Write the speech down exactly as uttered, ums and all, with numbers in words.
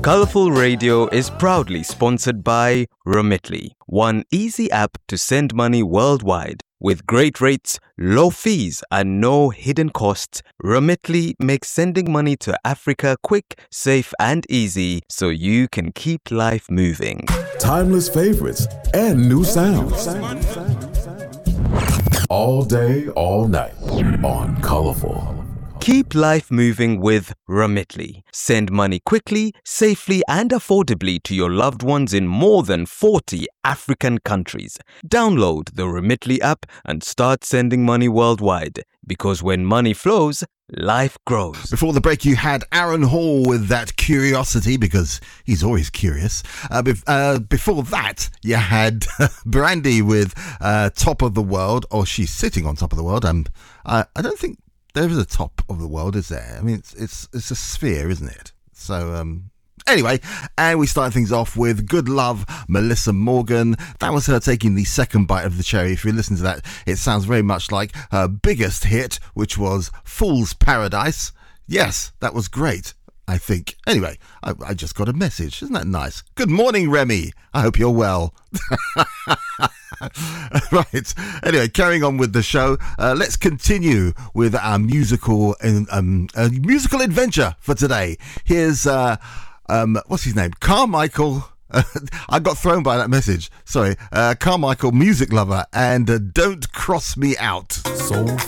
Colourful Radio is proudly sponsored by Remitly, one easy app to send money worldwide. With great rates, low fees and no hidden costs, Remitly makes sending money to Africa quick, safe and easy so you can keep life moving. Timeless favorites and new sounds. All day, all night on Colourful. Keep life moving with Remitly. Send money quickly, safely and affordably to your loved ones in more than forty African countries. Download the Remitly app and start sending money worldwide. Because when money flows, life grows. Before the break, you had Aaron Hall with that curiosity, because he's always curious. Uh, bef- uh, before that, you had Brandy with uh, Top of the World, or She's Sitting on Top of the World. Um, I, I don't think there is a top of the world, is there? I mean, it's it's it's a sphere, isn't it? So, um, anyway, and we started things off with Good Love, Melissa Morgan. That was her taking the second bite of the cherry. If you listen to that, it sounds very much like her biggest hit, which was Fool's Paradise. Yes, that was great, I think. Anyway, I, I just got a message. Isn't that nice? Good morning, Remy. I hope you're well. Right. Anyway, carrying on with the show, uh, let's continue with our musical um, uh, musical adventure for today. Here's uh, um, what's his name? Carmichael. I got thrown by that message. Sorry, uh, Carmichael, Music Lover, and uh, Don't Cross Me Out. Soul